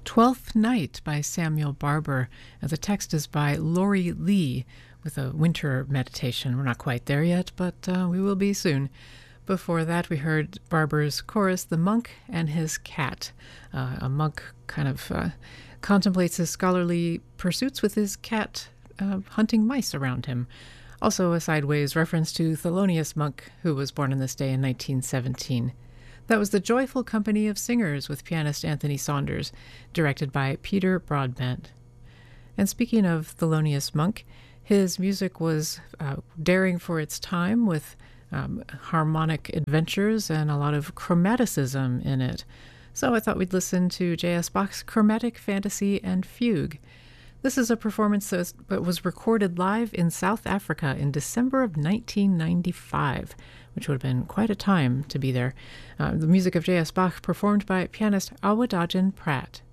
Twelfth Night by Samuel Barber. The text is by Lori Lee with a winter meditation. We're not quite there yet, but we will be soon. Before that, we heard Barber's chorus, The Monk and His Cat. A monk kind of contemplates his scholarly pursuits with his cat hunting mice around him. Also a sideways reference to Thelonious Monk, who was born on this day in 1917. That was The Joyful Company of Singers with pianist Anthony Saunders, directed by Peter Broadbent. And speaking of Thelonious Monk, his music was daring for its time with harmonic adventures and a lot of chromaticism in it. So I thought we'd listen to J.S. Bach's Chromatic Fantasy and Fugue. This is a performance that was recorded live in South Africa in December of 1995, which would have been quite a time to be there. The music of J.S. Bach performed by pianist Awadagin Pratt.